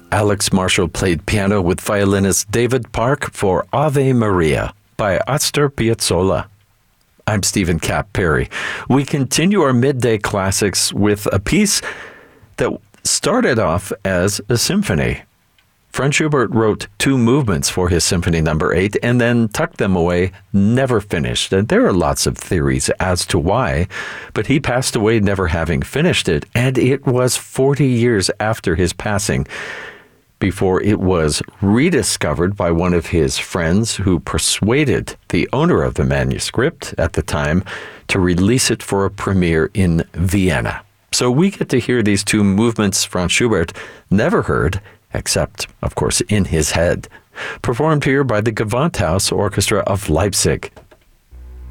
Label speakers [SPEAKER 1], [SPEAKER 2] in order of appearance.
[SPEAKER 1] Alex Marshall played piano with violinist David Park for Ave Maria by Astor Piazzolla. I'm Stephen Cap Perry. We continue our midday classics with a piece that started off as a symphony. Franz Schubert wrote 2 movements for his Symphony No. 8 and then tucked them away, never finished. And there are lots of theories as to why, but he passed away never having finished it, and it was 40 years after his passing before it was rediscovered by one of his friends who persuaded the owner of the manuscript at the time to release it for a premiere in Vienna. So we get to hear these 2 movements Franz Schubert never heard, except, of course, in his head, performed here by the Gewandhaus Orchestra of Leipzig.